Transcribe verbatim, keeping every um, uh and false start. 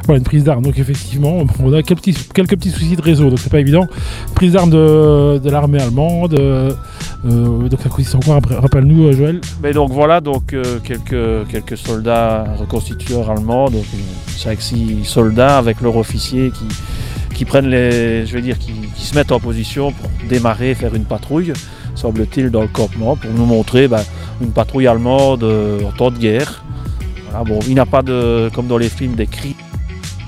Voilà, une prise d'armes. Donc effectivement, on a quelques petits, quelques petits soucis de réseau, donc c'est pas évident. Prise d'armes de, de l'armée allemande. Euh, euh, donc ça consiste en quoi? Rappelle-nous, Joël. Mais donc voilà, donc euh, quelques, quelques soldats reconstitueurs allemands, donc cinq six soldats avec leur officier qui, qui prennent les, je veux dire, qui, qui se mettent en position pour démarrer, faire une patrouille, semble-t-il, dans le campement, pour nous montrer bah, une patrouille allemande euh, en temps de guerre. Voilà, bon, il n'y a pas de, comme dans les films, des cris